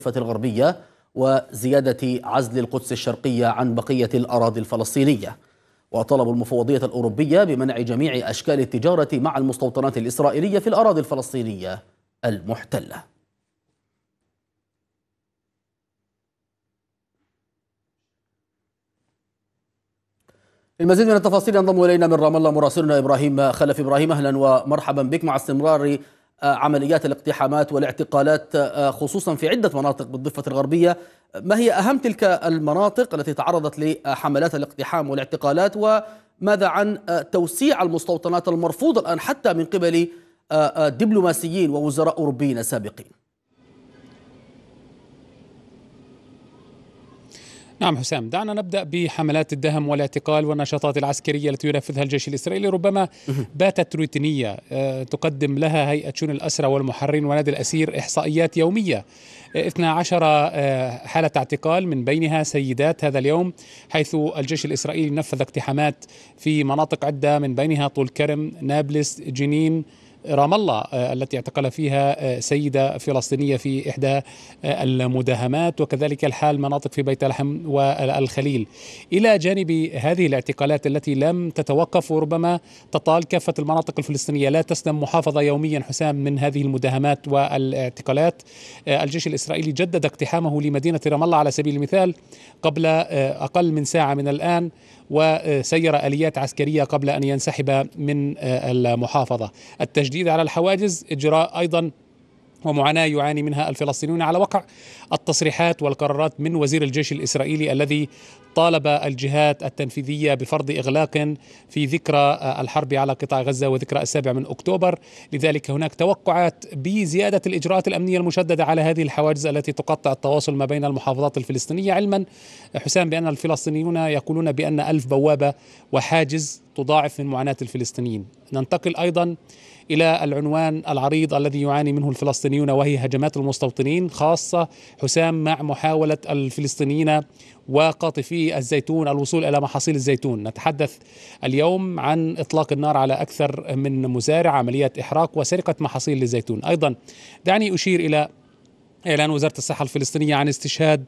الغربية وزيادة عزل القدس الشرقية عن بقية الأراضي الفلسطينية. وطلب المفوضية الأوروبية بمنع جميع أشكال التجارة مع المستوطنات الإسرائيلية في الأراضي الفلسطينية المحتلة. المزيد من التفاصيل ينضم إلينا من رام الله مراسلنا إبراهيم خلف. إبراهيم، أهلا ومرحبا بك. مع استمرار عمليات الاقتحامات والاعتقالات خصوصا في عدة مناطق بالضفة الغربية، ما هي أهم تلك المناطق التي تعرضت لحملات الاقتحام والاعتقالات، وماذا عن توسيع المستوطنات المرفوضة الآن حتى من قبل دبلوماسيين ووزراء أوروبيين سابقين؟ نعم حسام، دعنا نبدأ بحملات الدهم والاعتقال والنشاطات العسكرية التي ينفذها الجيش الإسرائيلي، ربما باتت روتينية. تقدم لها هيئة شؤون الأسرى والمحررين ونادي الأسير إحصائيات يومية. 12 حالة اعتقال، من بينها سيدات هذا اليوم، حيث الجيش الإسرائيلي نفذ اقتحامات في مناطق عدة، من بينها طول كرم، نابلس، جنين، رام الله التي اعتقل فيها سيدة فلسطينية في إحدى المداهمات، وكذلك الحال مناطق في بيت لحم والخليل. إلى جانب هذه الاعتقالات التي لم تتوقف وربما تطال كافة المناطق الفلسطينية، لا تسلم محافظة يوميا حسام من هذه المداهمات والاعتقالات. الجيش الإسرائيلي جدد اقتحامه لمدينة رام الله على سبيل المثال قبل أقل من ساعة من الآن، وسير آليات عسكرية قبل أن ينسحب من المحافظة. التشديد على الحواجز إجراء أيضا ومعاناة يعاني منها الفلسطينيون على وقع التصريحات والقرارات من وزير الجيش الإسرائيلي الذي طالب الجهات التنفيذية بفرض إغلاق في ذكرى الحرب على قطاع غزة وذكرى 7 أكتوبر. لذلك هناك توقعات بزيادة الإجراءات الأمنية المشددة على هذه الحواجز التي تقطع التواصل ما بين المحافظات الفلسطينية، علما حسام بأن الفلسطينيون يقولون بأن 1000 بوابة وحاجز تضاعف من معاناة الفلسطينيين. ننتقل أيضا إلى العنوان العريض الذي يعاني منه الفلسطينيون، وهي هجمات المستوطنين، خاصة حسام مع محاولة الفلسطينيين وقاطفي الزيتون الوصول إلى محاصيل الزيتون. نتحدث اليوم عن إطلاق النار على أكثر من مزارع، عمليات إحراق وسرقة محاصيل الزيتون. أيضا دعني أشير إلى إعلان وزارة الصحة الفلسطينية عن استشهاد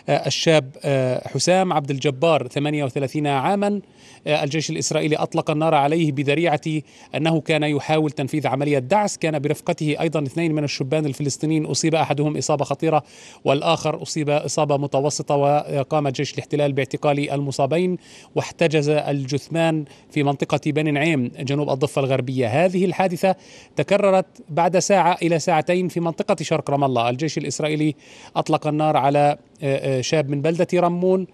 الشاب حسام عبد الجبار 38 عاما. الجيش الإسرائيلي أطلق النار عليه بذريعة أنه كان يحاول تنفيذ عملية دعس. كان برفقته أيضا 2 من الشبان الفلسطينيين، أصيب أحدهم إصابة خطيرة والآخر أصيب إصابة متوسطة، وقام جيش الاحتلال باعتقال المصابين واحتجز الجثمان في منطقة بني نعيم جنوب الضفة الغربية. هذه الحادثة تكررت بعد ساعة إلى ساعتين في منطقة شرق رام الله. الجيش الإسرائيلي أطلق النار على شاب من بلدة رمون،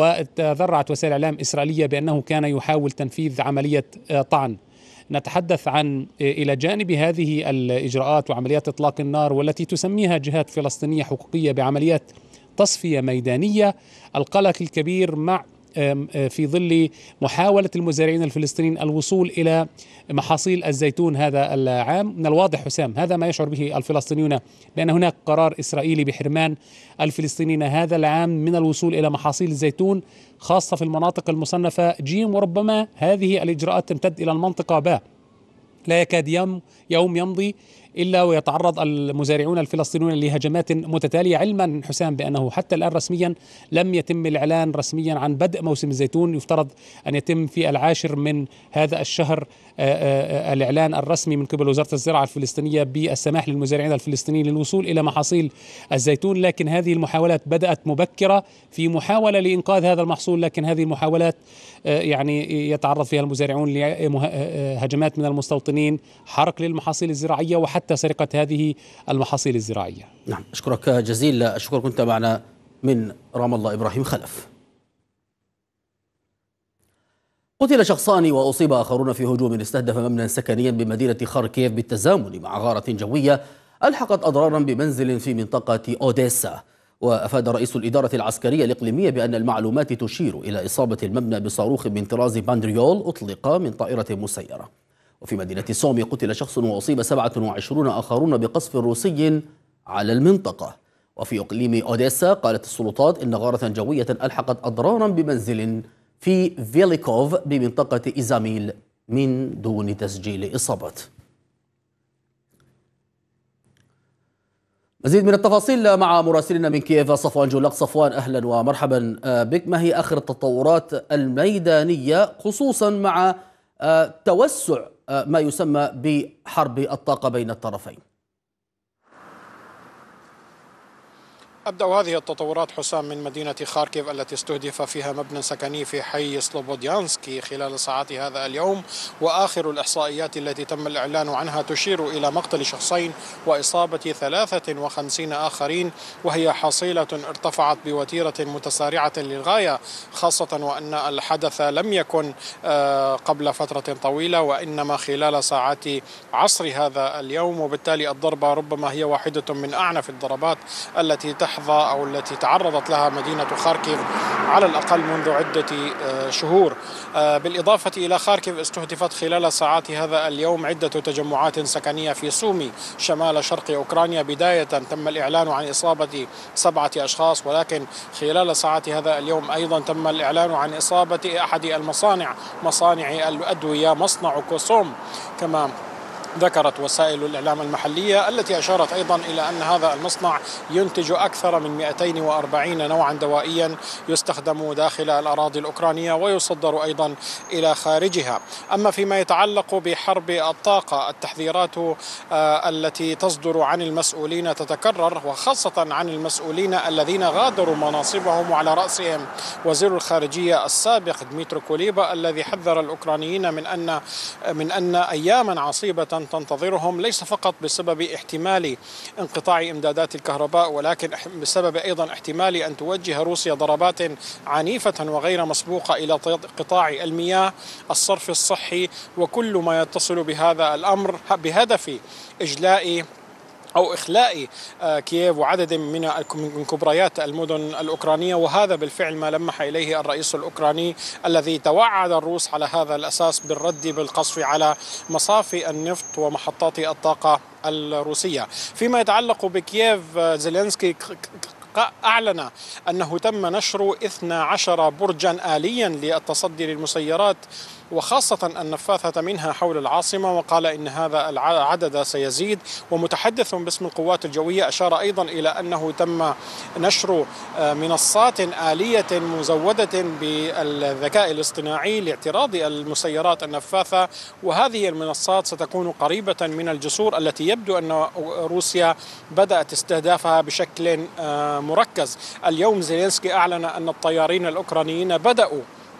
وتذرعت وسائل إعلام إسرائيلية بأنه كان يحاول تنفيذ عملية طعن. نتحدث عن إلى جانب هذه الإجراءات وعمليات إطلاق النار والتي تسميها جهات فلسطينية حقوقية بعمليات تصفية ميدانية، القلق الكبير مع في ظل محاولة المزارعين الفلسطينيين الوصول إلى محاصيل الزيتون هذا العام. من الواضح حسام، هذا ما يشعر به الفلسطينيون، بأن هناك قرار إسرائيلي بحرمان الفلسطينيين هذا العام من الوصول إلى محاصيل الزيتون، خاصة في المناطق المصنفة جيم، وربما هذه الإجراءات تمتد إلى المنطقة باء. لا يكاد يوم يمضي إلا ويتعرض المزارعون الفلسطينيون لهجمات متتالية، علما حسام بأنه حتى الآن رسميا لم يتم الإعلان رسميا عن بدء موسم الزيتون. يفترض أن يتم في 10 من هذا الشهر الإعلان الرسمي من قبل وزارة الزراعة الفلسطينية بالسماح للمزارعين الفلسطينيين للوصول إلى محاصيل الزيتون. لكن هذه المحاولات بدأت مبكرة في محاولة لإنقاذ هذا المحصول، لكن هذه المحاولات يعني يتعرض فيها المزارعون لهجمات من المستوطنين، حرق للمحاصيل الزراعية وحتى سرقة هذه المحاصيل الزراعية. نعم، أشكرك جزيل الشكر، كنت معنا من رام الله إبراهيم خلف. قتل شخصان وأصيب آخرون في هجوم استهدف مبنى سكنيا بمدينة خاركيف بالتزامن مع غارة جوية ألحقت أضرارا بمنزل في منطقة أوديسا. وأفاد رئيس الإدارة العسكرية الإقليمية بأن المعلومات تشير إلى إصابة المبنى بصاروخ من طراز باندريول أطلق من طائرة مسيرة. وفي مدينة سومي قتل شخص وأصيب 27 آخرون بقصف روسي على المنطقة. وفي إقليم أوديسا قالت السلطات إن غارة جوية ألحقت أضرارا بمنزل في فيليكوف بمنطقة إيزاميل من دون تسجيل إصابات. مزيد من التفاصيل مع مراسلنا من كييف صفوان جولق. صفوان، أهلا ومرحبا بك. ما هي آخر التطورات الميدانية خصوصا مع توسع ما يسمى بحرب الطاقة بين الطرفين؟ أبدأ هذه التطورات حسام من مدينة خاركيف التي استهدف فيها مبنى سكني في حي سلوبوديانسكي خلال ساعات هذا اليوم، وآخر الإحصائيات التي تم الإعلان عنها تشير إلى مقتل شخصين وإصابة 53 آخرين، وهي حصيلة ارتفعت بوتيرة متسارعة للغاية، خاصة وأن الحدث لم يكن قبل فترة طويلة وإنما خلال ساعات عصر هذا اليوم، وبالتالي الضربة ربما هي واحدة من أعنف الضربات التي التي تعرضت لها مدينة خاركيف على الأقل منذ عدة شهور. بالإضافة إلى خاركيف استهدفت خلال ساعات هذا اليوم عدة تجمعات سكنية في سومي شمال شرق أوكرانيا. بداية تم الإعلان عن إصابة 7 أشخاص، ولكن خلال ساعات هذا اليوم أيضا تم الإعلان عن إصابة أحد مصانع الأدوية، مصنع كوسوم، كما ذكرت وسائل الإعلام المحلية التي أشارت أيضا إلى أن هذا المصنع ينتج أكثر من 240 نوعا دوائيا يستخدم داخل الأراضي الأوكرانية ويصدر أيضا إلى خارجها. أما فيما يتعلق بحرب الطاقة، التحذيرات التي تصدر عن المسؤولين تتكرر، وخاصة عن المسؤولين الذين غادروا مناصبهم، وعلى رأسهم وزير الخارجية السابق دميترو كوليبا الذي حذر الأوكرانيين من أن أياما عصيبة تنتظرهم، ليس فقط بسبب احتمال انقطاع إمدادات الكهرباء، ولكن بسبب أيضا احتمال أن توجه روسيا ضربات عنيفة وغير مسبوقة إلى قطاع المياه، الصرف الصحي، وكل ما يتصل بهذا الأمر، بهدف إجلاء أو إخلاء كييف وعدد من كبريات المدن الأوكرانية. وهذا بالفعل ما لمح إليه الرئيس الأوكراني الذي توعد الروس على هذا الأساس بالقصف على مصافي النفط ومحطات الطاقة الروسية. فيما يتعلق بكييف، زيلينسكي أعلن أنه تم نشر 12 برجا آليا للتصدي للمسيرات، وخاصة النفاثة منها حول العاصمة، وقال إن هذا العدد سيزيد. ومتحدث باسم القوات الجوية أشار أيضا إلى أنه تم نشر منصات آلية مزودة بالذكاء الاصطناعي لاعتراض المسيرات النفاثة، وهذه المنصات ستكون قريبة من الجسور التي يبدو أن روسيا بدأت استهدافها بشكل مركز. اليوم زيلينسكي أعلن أن الطيارين الأوكرانيين بدأوا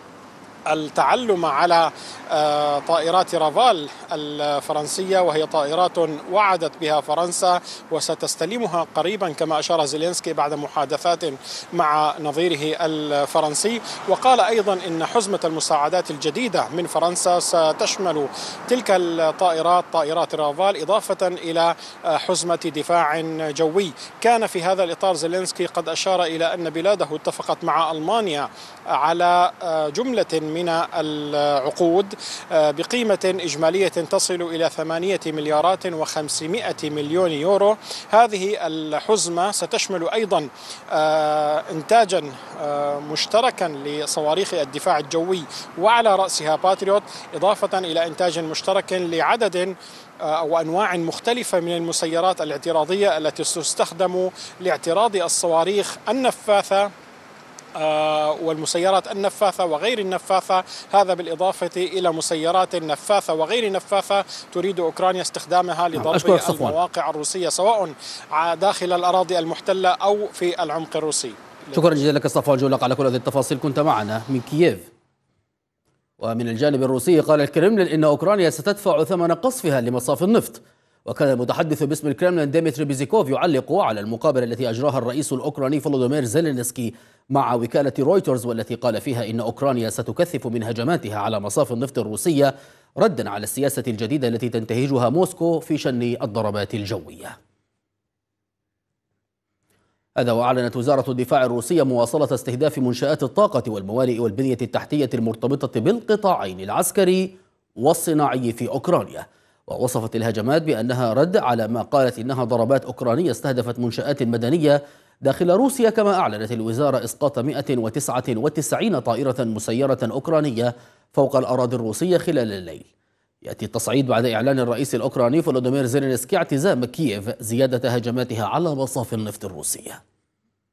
التعلم على طائرات رافال الفرنسية، وهي طائرات وعدت بها فرنسا وستستلمها قريبا كما أشار زيلينسكي بعد محادثات مع نظيره الفرنسي. وقال أيضا إن حزمة المساعدات الجديدة من فرنسا ستشمل تلك الطائرات، طائرات رافال، إضافة إلى حزمة دفاع جوي. كان في هذا الإطار زيلينسكي قد أشار إلى أن بلاده اتفقت مع ألمانيا على جملة من العقود بقيمة إجمالية تصل إلى 8 مليارات و500 مليون يورو. هذه الحزمة ستشمل أيضا إنتاجا مشتركا لصواريخ الدفاع الجوي وعلى رأسها باتريوت، إضافة إلى إنتاج مشترك لعدد أو أنواع مختلفة من المسيرات الاعتراضية التي تستخدم لاعتراض الصواريخ النفاثة والمسيرات النفاثة وغير النفاثة. هذا بالإضافة إلى مسيرات نفاثة وغير نفاثة تريد أوكرانيا استخدامها لضرب المواقع الروسية سواء داخل الأراضي المحتلة أو في العمق الروسي. شكرا جزيلا لك صفوان جولق على كل هذه التفاصيل، كنت معنا من كييف. ومن الجانب الروسي قال الكرملين إن أوكرانيا ستدفع ثمن قصفها لمصافي النفط. وكان المتحدث باسم الكرملين ديمتري بيزيكوف يعلق على المقابلة التي أجراها الرئيس الأوكراني فولودومير زيلينسكي مع وكالة رويترز، والتي قال فيها إن أوكرانيا ستكثف من هجماتها على مصافي النفط الروسية ردا على السياسة الجديدة التي تنتهجها موسكو في شن الضربات الجوية. هذا وأعلنت وزارة الدفاع الروسية مواصلة استهداف منشآت الطاقة والموانئ والبنية التحتية المرتبطة بالقطاعين العسكري والصناعي في أوكرانيا، ووصفت الهجمات بأنها رد على ما قالت إنها ضربات أوكرانية استهدفت منشآت مدنية داخل روسيا. كما أعلنت الوزارة إسقاط 199 طائرة مسيرة أوكرانية فوق الأراضي الروسية خلال الليل. يأتي التصعيد بعد إعلان الرئيس الأوكراني فولودومير زيلينسكي اعتزام كييف زيادة هجماتها على مصافي النفط الروسية.